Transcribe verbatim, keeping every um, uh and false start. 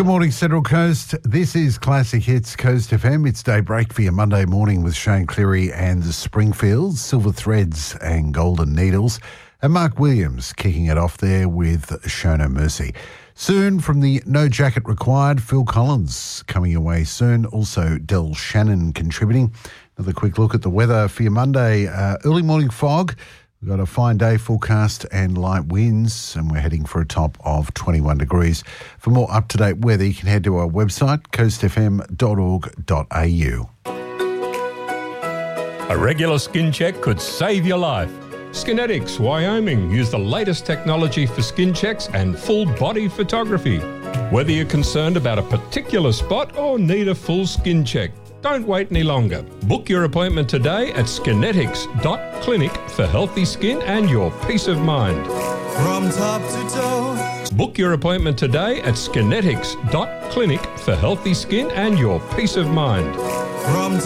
Good morning, Central Coast. This is Classic Hits Coast F M. It's daybreak for your Monday morning with Shane Cleary and the Springfields, Silver Threads and Golden Needles, and Mark Williams kicking it off there with Show No Mercy. Soon from the No Jacket Required, Phil Collins coming your way soon. Also Del Shannon contributing. Another quick look at the weather for your Monday. Uh, early morning fog. We've got a fine day forecast and light winds, and we're heading for a top of twenty-one degrees. For more up-to-date weather, you can head to our website, coast f m dot org dot a u. A regular skin check could save your life. Skinetics Wyoming use the latest technology for skin checks and full body photography. Whether you're concerned about a particular spot or need a full skin check, don't wait any longer. Book your appointment today at skinetics dot clinic for healthy skin and your peace of mind. From top to toe. Book your appointment today at skinetics dot clinic for healthy skin and your peace of mind. From